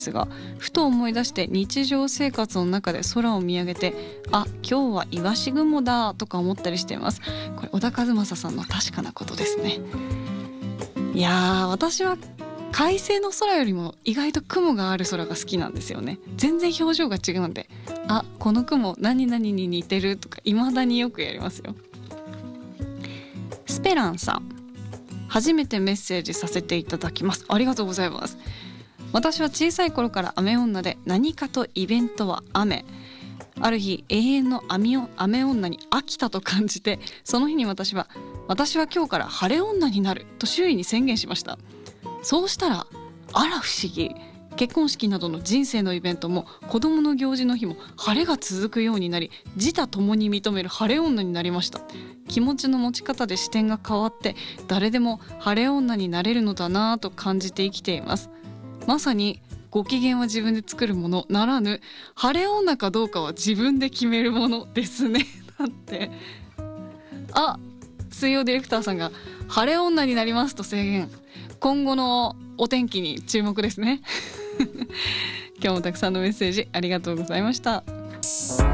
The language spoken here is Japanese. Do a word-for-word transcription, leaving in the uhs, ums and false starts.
ですが、ふと思い出して日常生活の中で空を見上げて、あ、今日はイワシ雲だとか思ったりしています。これ小田和正さんの確かなことですね。いやー、私は快晴の空よりも意外と雲がある空が好きなんですよね。全然表情が違うんで、あ、この雲何々に似てるとか未だによくやりますよ。スペランさん、初めてメッセージさせていただきます。ありがとうございます。私は小さい頃から雨女で、何かとイベントは雨。ある日、永遠の雨女に飽きたと感じて、その日に私は私は今日から晴れ女になると周囲に宣言しました。そうしたら、あら不思議、結婚式などの人生のイベントも子供の行事の日も晴れが続くようになり、自他共に認める晴れ女になりました。気持ちの持ち方で視点が変わって、誰でも晴れ女になれるのだなぁと感じて生きています。まさにご機嫌は自分で作るものならぬ、晴れ女かどうかは自分で決めるものですね。だってあ、水曜ディレクターさんが晴れ女になりますと宣言。今後のお天気に注目ですね。今日もたくさんのメッセージありがとうございました。